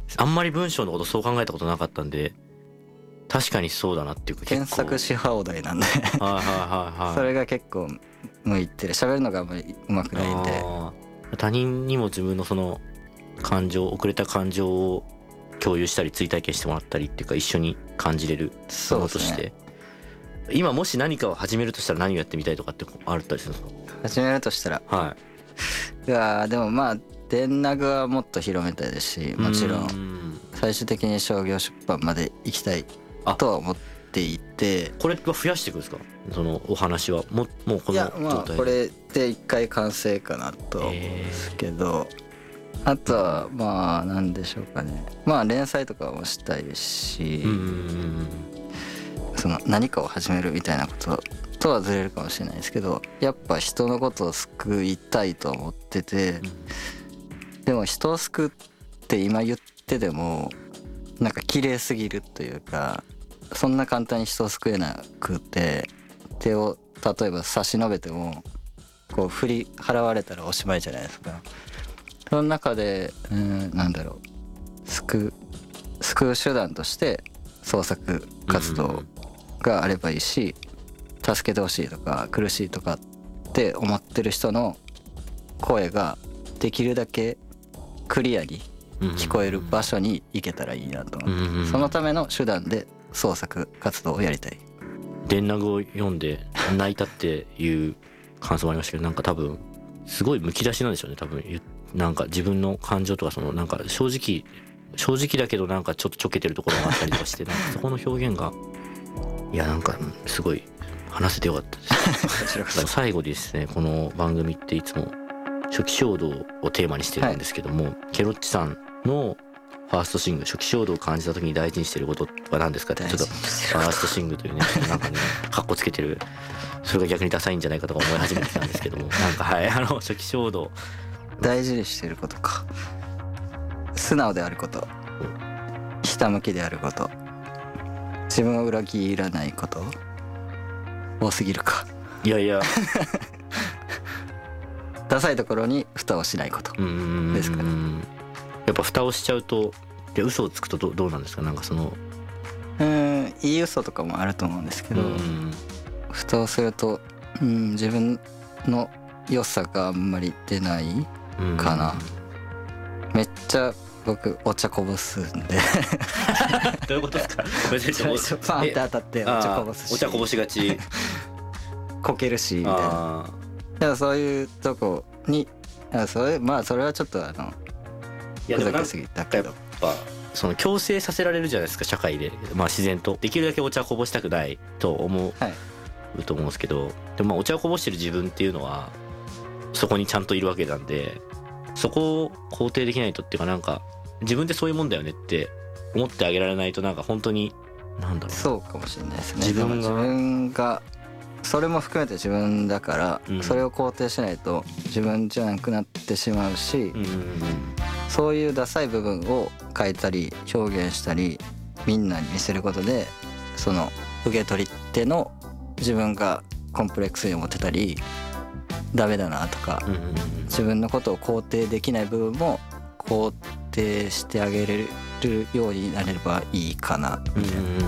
あんまり文章のことそう考えたことなかったんで、確かにそうだなっていうか、 検索し放題なんではいはいはいはい。 それが結構向いてる。喋るのがあんまりうまくないんで。 他人にも自分のその感情、遅れた感情を共有したり追体験してもらったりっていうか、一緒に感じれるものとして、今もし何かを始めるとしたら何をやってみたいとかってあったりするんですか？ 始めるとしたら、 はい。 いやでもまあ電ナグはもっと広めたいですし、もちろん最終的に商業出版まで行きたいとは思っていて。 これは増やしていくんですか？そのお話はもうこの状態で。 いやまあこれで一回完成かなと思うんですけど、あとはまあ何でしょうかね。まあ連載とかもしたいし、その何かを始めるみたいなこととはずれるかもしれないですけど、やっぱ人のことを救いたいと思ってて、でも人を救うって今言ってでもなんか綺麗すぎるというか、そんな簡単に人を救えなくて、手を例えば差し伸べてもこう振り払われたらおしまいじゃないですか。その中でなんだろう、救う手段として創作活動があればいいし、助けてほしいとか苦しいとかって思ってる人の声ができるだけクリアに聞こえる場所に行けたらいいなと思って、そのための手段で創作活動をやりたい。 電ナグを読んで泣いたっていう感想もありましたけど、なんか多分すごいむき出しなんでしょうね。多分なんか自分の感情とか、そのなんか正直だけどなんかちょっとちょけてるところがあったりとかして、なんかそこの表現が、いやなんかすごい話せてよかったです。最後ですね、この番組っていつも初期衝動をテーマにしてるんですけども、ケロッチさんのファーストシングル、初期衝動を感じた時に大事にしてることは何ですかって、ちょっとファーストシングルというね、なんかねカッコつけてる、それが逆にダサいんじゃないかとか思い始めてたんですけども、なんかはい、初期衝動大事にしてることか。素直であること、ひたむきであること、自分を裏切らないこと。多すぎるか。 いやいやダサいところに蓋をしないことですかね。 やっぱ蓋をしちゃうと、で嘘をつくとどうなんですか？なんかそのいい嘘とかもあると思うんですけど、蓋をすると自分の良さがあんまり出ないかな。めっちゃ僕お茶こぼすんでどういうことですか？ パンって当たってお茶こぼすし、 お茶こぼしがちこけるしみたいな。だからそういうとこにまあそれはちょっとふざけすぎたけど、 やっぱその強制させられるじゃないですか、社会で。まあ自然とできるだけお茶こぼしたくないと思うと思うんですけど、でもまあお茶をこぼしてる自分っていうのはそこにちゃんといるわけなんで、そこを肯定できないとっていうか、なんか自分ってそういうもんだよねって思ってあげられないと、なんか本当になんだろう、 そうかもしれないですね。 自分がそれも含めて自分だから、それを肯定しないと自分じゃなくなってしまうし、そういうダサい部分を変えたり表現したりみんなに見せることで、その受け取り手の自分がコンプレックスに思ってたりダメだなとか、自分のことを肯定できない部分も肯定してあげれるようになれればいいかなみたいな。